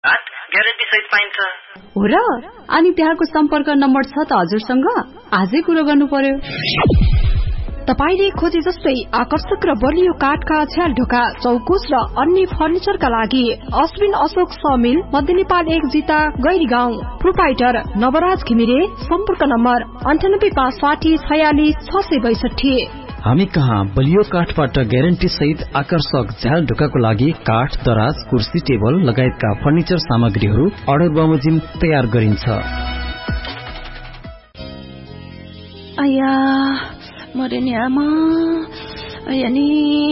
Guarantee सहित पाइन्छ। हो र? अनि त्यहाँको सम्पर्क नम्बर छ त हजुरसँग? आजै कुरो गर्नु पर्यो। तपाईले खोजे जस्तै आकर्षक र बलियो काठका झ्याल ढोका, चौकोस र अन्य फर्निचरका लागि अश्विन अशोक समिल, मध्य नेपाल 1 जिता गैरीगाउँ। प्रोपाइटर नवराज घिमिरे। सम्पर्क नम्बर 9856466662। हामी कहाँ बलियो काठबाट ग्यारेन्टी सहित आकर्षक झ्याल ढोकाको लागि काठ, दराज, कुर्सी, टेबल लगायतका फर्निचर सामग्रीहरू अर्डर बमोजिम तयार गरिन्छ। आया मरे नि आमा, आया नि।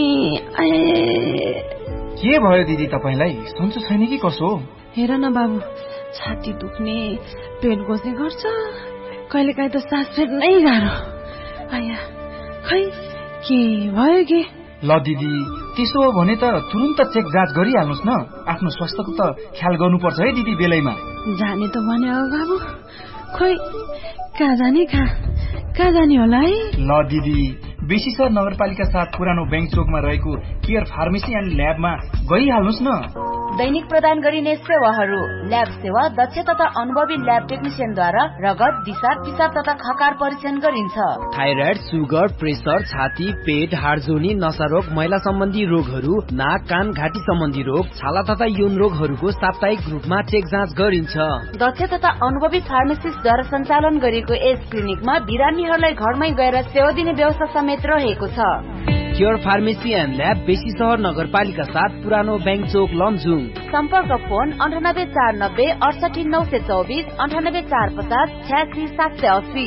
के भयो दिदी तपाईलाई? सन्चो छैन कि कसो? हेर न बाबु, छाती दुख्ने, पेट गोस्ने गर्छ, कहिलेकाहीँ त सास फेर्नै गाह्रो। आया खै के भयो के? ल दिदी, त्यसो हो भने त तुरुन्त चेक जाँच गरिहाल्नुस् न। आफ्नो स्वास्थ्यको त ख्याल गर्नुपर्छ है दिदी बेलैमा। जाने त भन्यो बाबु, खोइ कहाँ जाने कहाँ जाने होला है? ल दिदी, बेसीसर नगरपालिका 7 पुरानो बैंक चोकमा रहेको केयर फार्मेसी एन्ड ल्याबमा गइहाल्नुस् न। दैनिक प्रदान गरिने सेवाहरू: ल्याब सेवा दक्ष तथा अनुभवी ल्याब टेक्निशियनद्वारा रगत, दिशा, पिसाब तथा खकार परीक्षण गरिन्छ। थाइराइड, सुगर, प्रेसर, छाती, पेट, हाडजोनी, नसारोग, महिला सम्बन्धी रोगहरू, नाक, कान, घाँटी सम्बन्धी रोग, छाला तथा यौन रोगहरूको साप्ताहिक रूपमा चेक जाँच गरिन्छ। दक्ष तथा अनुभवी फार्मासिस्टद्वारा सञ्चालन गरिएको यस क्लिनिकमा बिरामीहरूलाई घरमै गएर सेवा दिने व्यवस्था समेत रहेको छ। केयर फार्मेसी एन्ड ल्याब, बेसी सहर नगरपालिका 7 पुरानो बैंक चोक, लमजुङ। सम्पर्क फोन 9849 68924, 9845 86780।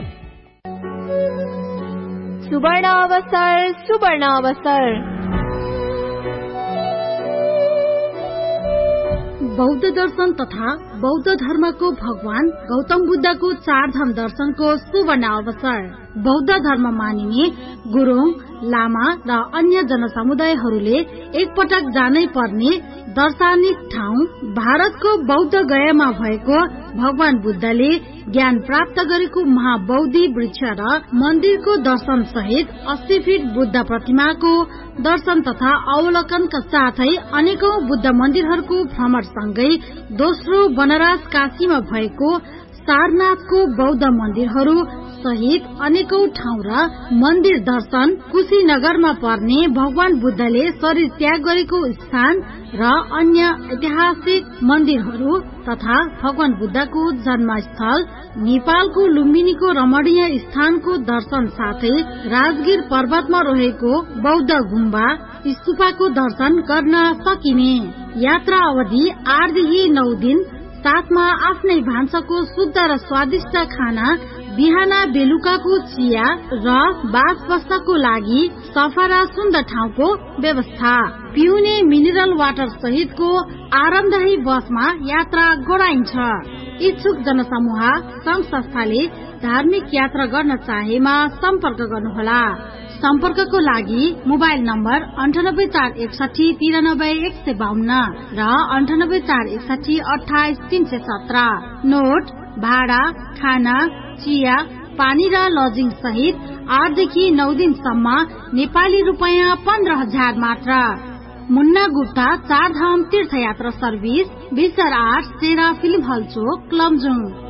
सुवर्ण अवसर। बौद्ध दर्शन तथा बौद्ध धर्मको भगवान गौतम बुद्धको 4 धाम दर्शनको सुवर्ण अवसर। बौद्ध धर्म मानिने गुरुङ, लामा र अन्य जनसमुदायहरूले एकपटक जानै पर्ने दर्शनिक ठाउँ भारतको बौद्ध गयामा भएको भगवान बुद्धले ज्ञान प्राप्त गरेको महाबौद्धि वृक्ष र मन्दिरको दर्शन सहित 80 फिट बुद्ध प्रतिमाको दर्शन तथा अवलोकनका साथै अनेकौं बुद्ध मन्दिरहरूको भ्रमणसँगै दोस्रो वनराज काशीमा भएको सारनाथको बौद्ध मन्दिरहरू सहित अनेकौं ठाउँ र मन्दिर दर्शन, कुशीनगरमा पर्ने भगवान बुद्धले शरीर त्याग गरेको स्थान र अन्य ऐतिहासिक मन्दिरहरू तथा भगवान बुद्धको जन्मस्थल नेपालको लुम्बिनीको रमणीय स्थानको दर्शन साथै राजगिर पर्वतमा रहेको बौद्ध गुम्बा स्तूपको दर्शन गर्न सकिने। यात्रा अवधि 8 देखि 9 दिन, साथमा आफ्नै भान्साको शुद्ध र स्वादिष्ट खाना, बिहान बेलुकाको चिया र बास बस्नको लागि सफा र सुन्दर ठाउँको व्यवस्था, पिउने मिनरल वाटर सहितको आरामदायी बसमा यात्रा गराइन्छ। इच्छुक जनसमूह संघ संस्थाले धार्मिक यात्रा गर्न चाहेमा सम्पर्क गर्नुहोला। सम्पर्कको लागि मोबाइल नम्बर 9841 93152 र 9841 28 317। नोट: भाडा, खाना, चिया, पानी र लजिङ सहित 8 देखि 9 दिनसम्म नेपाली रुपैयाँ 15,000 मात्र। मुन्ना गुप्ता 4 धाम तीर्थयात्रा सर्भिस, 20 8 सेरा फिल्म हल चोक, लमजुङ।